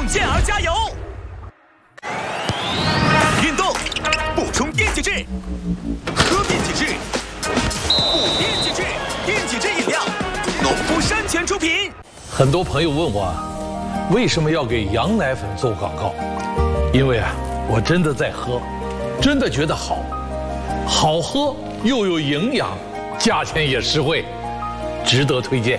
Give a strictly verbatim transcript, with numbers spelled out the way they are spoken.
用健儿加油！运动补充电解质，喝电解质，补电解质，电解质饮料，农夫山泉出品。 很多朋友问我，为什么要给羊奶粉做广告？因为啊，我真的在喝，真的觉得好，好喝又有营养，价钱也实惠，值得推荐。